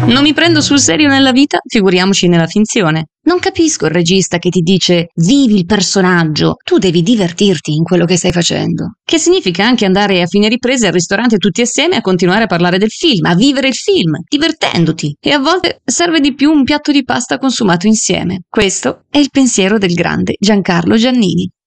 Non mi prendo sul serio nella vita, figuriamoci nella finzione. Non capisco il regista che ti dice vivi il personaggio, tu devi divertirti in quello che stai facendo. Che significa anche andare a fine riprese al ristorante tutti assieme a continuare a parlare del film, a vivere il film, divertendoti. E a volte serve di più un piatto di pasta consumato insieme. Questo è il pensiero del grande Giancarlo Giannini.